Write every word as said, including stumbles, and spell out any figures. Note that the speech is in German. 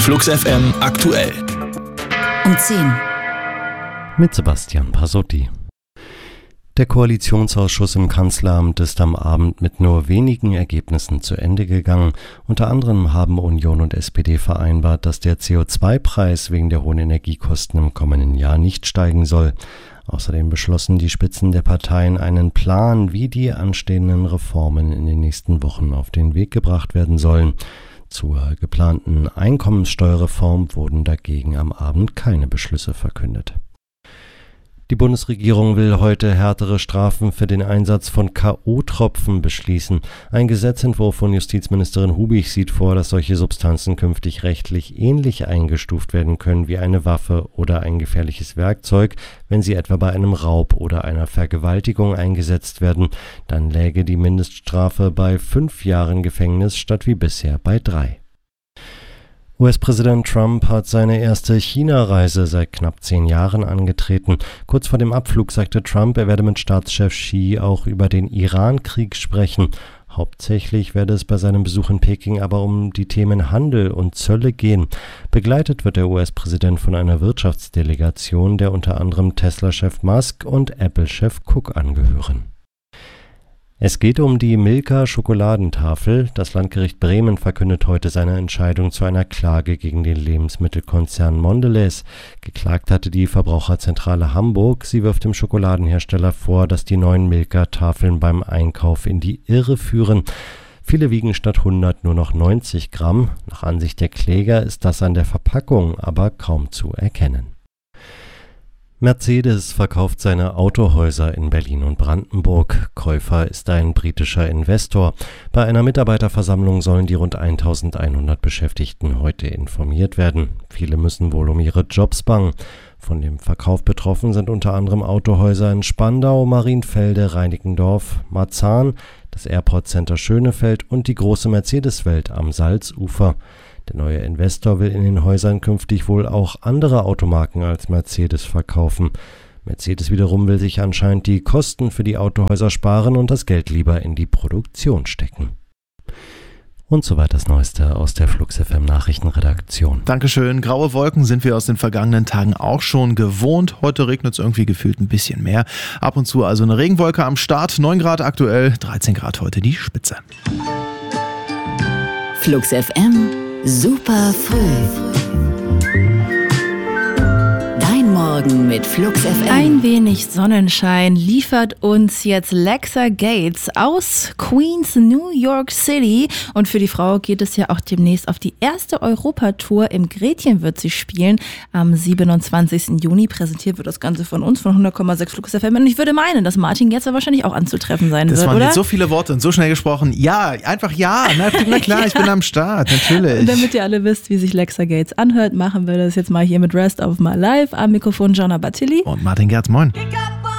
Flux F M aktuell. Um zehn. Mit Sebastian Pasotti. Der Koalitionsausschuss im Kanzleramt ist am Abend mit nur wenigen Ergebnissen zu Ende gegangen. Unter anderem haben Union und S P D vereinbart, dass der C O zwei Preis wegen der hohen Energiekosten im kommenden Jahr nicht steigen soll. Außerdem beschlossen die Spitzen der Parteien einen Plan, wie die anstehenden Reformen in den nächsten Wochen auf den Weg gebracht werden sollen. Zur geplanten Einkommenssteuerreform wurden dagegen am Abend keine Beschlüsse verkündet. Die Bundesregierung will heute härtere Strafen für den Einsatz von K O-Tropfen beschließen. Ein Gesetzentwurf von Justizministerin Hubig sieht vor, dass solche Substanzen künftig rechtlich ähnlich eingestuft werden können wie eine Waffe oder ein gefährliches Werkzeug, wenn sie etwa bei einem Raub oder einer Vergewaltigung eingesetzt werden. Dann läge die Mindeststrafe bei fünf Jahren Gefängnis statt wie bisher bei drei. U S-Präsident Trump hat seine erste China-Reise seit knapp zehn Jahren angetreten. Kurz vor dem Abflug sagte Trump, er werde mit Staatschef Xi auch über den Iran-Krieg sprechen. Hauptsächlich werde es bei seinem Besuch in Peking aber um die Themen Handel und Zölle gehen. Begleitet wird der U S-Präsident von einer Wirtschaftsdelegation, der unter anderem Tesla-Chef Musk und Apple-Chef Cook angehören. Es geht um die Milka-Schokoladentafel. Das Landgericht Bremen verkündet heute seine Entscheidung zu einer Klage gegen den Lebensmittelkonzern Mondelez. Geklagt hatte die Verbraucherzentrale Hamburg. Sie wirft dem Schokoladenhersteller vor, dass die neuen Milka-Tafeln beim Einkauf in die Irre führen. Viele wiegen statt hundert nur noch neunzig Gramm. Nach Ansicht der Kläger ist das an der Verpackung aber kaum zu erkennen. Mercedes verkauft seine Autohäuser in Berlin und Brandenburg. Käufer ist ein britischer Investor. Bei einer Mitarbeiterversammlung sollen die rund eintausendeinhundert Beschäftigten heute informiert werden. Viele müssen wohl um ihre Jobs bangen. Von dem Verkauf betroffen sind unter anderem Autohäuser in Spandau, Marienfelde, Reinickendorf, Marzahn, das Airport Center Schönefeld und die große Mercedes-Welt am Salzufer. Der neue Investor will in den Häusern künftig wohl auch andere Automarken als Mercedes verkaufen. Mercedes wiederum will sich anscheinend die Kosten für die Autohäuser sparen und das Geld lieber in die Produktion stecken. Und soweit das Neueste aus der Flux F M Nachrichtenredaktion. Dankeschön. Graue Wolken sind wir aus den vergangenen Tagen auch schon gewohnt. Heute regnet es irgendwie gefühlt ein bisschen mehr. Ab und zu also eine Regenwolke am Start. neun Grad aktuell, dreizehn Grad heute die Spitze. Flux F M. Super früh. Dein Morgen mit Flux F M. Ein wenig Sonnenschein liefert uns jetzt Lexa Gates aus Queens, New York City. Und für die Frau geht es ja auch demnächst auf die erste Europatour. Im Gretchen wird sie spielen. Am siebenundzwanzigsten Juni präsentiert wird das Ganze von uns, von hundert Komma sechs Flux F M. Und ich würde meinen, dass Martin jetzt wahrscheinlich auch anzutreffen sein das wird, waren oder? Jetzt so viele Worte und so schnell gesprochen. Ja, einfach ja. Na, na klar, ja. Ich bin am Start, natürlich. Und damit ihr alle wisst, wie sich Lexa Gates anhört, machen wir das jetzt mal hier mit Rest of My Life. Am Mikrofon Jonna Battilli. Und Martin Gerz, moin.